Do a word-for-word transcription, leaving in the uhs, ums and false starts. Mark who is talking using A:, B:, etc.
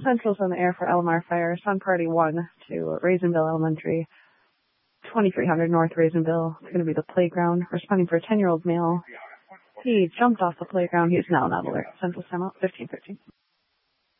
A: Central's on the air for Elmar Fire. Sun Party one to Raisinville Elementary, twenty-three hundred North Raisinville. It's going to be the playground. Responding for a ten-year-old male. He jumped off the playground. He is now not alert. Central's timeout, fifteen thirteen.